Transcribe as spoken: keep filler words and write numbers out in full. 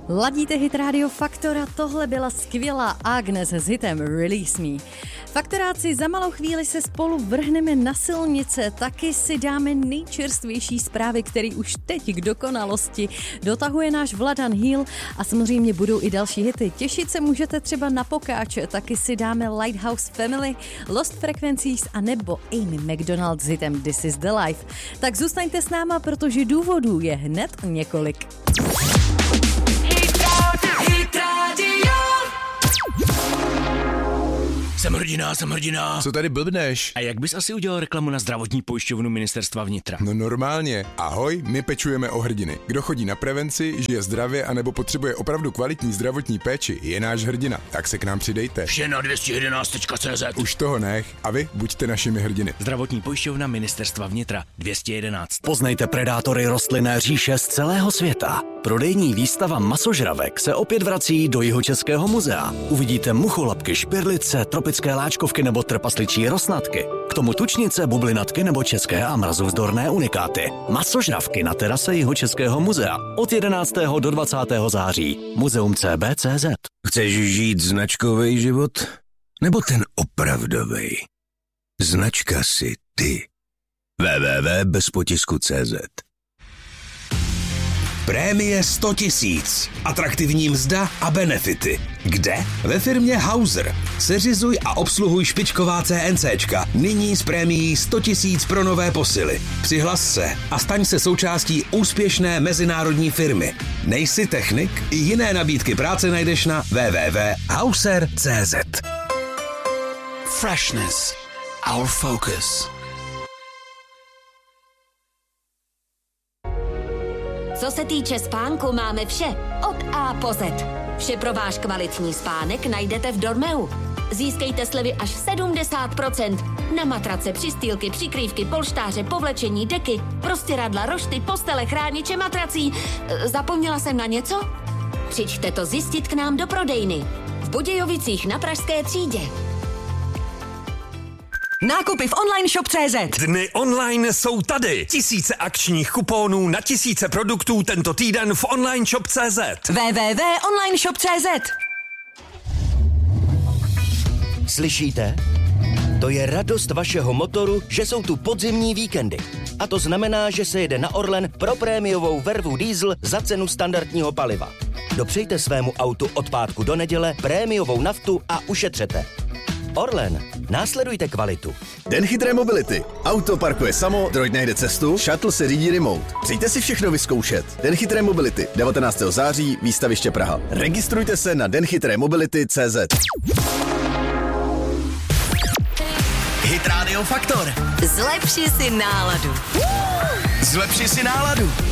Ladíte Hit Radio Faktor a tohle byla skvělá Agnes s hitem Release Me. Faktoráci, za malou chvíli se spolu vrhneme na silnice, taky si dáme nejčerstvější zprávy, který už teď k dokonalosti dotahuje náš Vladan Hill a samozřejmě budou i další hity. Těšit se můžete třeba na Pokáče, taky si dáme Lighthouse Family, Lost Frequencies a nebo Amy McDonald s hitem This is the Life. Tak zůstaňte s náma, protože důvodů je hned několik. Hit Radio. Jsem hrdina, jsem hrdina. Co tady blbneš? A jak bys asi udělal reklamu na zdravotní pojišťovnu Ministerstva vnitra? No normálně. Ahoj, my pečujeme o hrdiny. Kdo chodí na prevenci, žije zdravě anebo potřebuje opravdu kvalitní zdravotní péči, je náš hrdina. Tak se k nám přidejte. Vše na dvě stě jedenáct tečka cé zet. Už toho nech. A vy buďte našimi hrdiny. Zdravotní pojišťovna Ministerstva vnitra dvě stě jedenáct. Poznejte predátory rostlinné říše z celého světa. Prodejní výstava masožravek se opět vrací do Jihočeského muzea. Uvidíte mucholapky, špirlice, tropické láčkovky nebo trpasličí rosnatky. K tomu tučnice, bublinatky nebo české a mrazovzdorné unikáty. Masožravky na terase Jihočeského muzea od jedenáctého do dvacátého září. Muzeum C B tečka cé zet. Chceš žít značkový život? Nebo ten opravdový? Značka si ty. w w w tečka bez potisku tečka cé zet. Prémie sto tisíc. Atraktivní mzda a benefity. Kde? Ve firmě Hauser. Seřizuj a obsluhuj špičková CNCčka. Nyní s prémií sto tisíc pro nové posily. Přihlas se a staň se součástí úspěšné mezinárodní firmy. Nejsi technik? I jiné nabídky práce najdeš na w w w tečka hauser tečka cé zet. Freshness. Our focus. Co se týče spánku, máme vše od A po Z. Vše pro váš kvalitní spánek najdete v Dormeu. Získejte slevy až sedmdesát procent na matrace, přistýlky, přikrývky, polštáře, povlečení, deky, prostěradla, rošty, postele, chrániče matrací. Zapomněla jsem na něco? Přijďte to zjistit k nám do prodejny. V Budějovicích na Pražské třídě. Nákupy v online shop tečka cé zet. Dny online jsou tady. Tisíce akčních kuponů na tisíce produktů tento týden v online shop tečka cé zet. w w w tečka online shop tečka cé zet. Slyšíte? To je radost vašeho motoru, že jsou tu podzimní víkendy. A to znamená, že se jede na Orlen pro prémiovou vervu diesel za cenu standardního paliva. Dopřejte svému autu od pátku do neděle prémiovou naftu a ušetřete. Orlen, následujte kvalitu. Den chytré mobility. Auto parkuje samo, droid najde cestu, shuttle se řídí remote. Přijďte si všechno vyzkoušet. Den chytré mobility. devatenáctého září, výstaviště Praha. Registrujte se na den chytré mobility tečka cé zet. Hit Radio Faktor. Zlepši si náladu. Zlepši si náladu.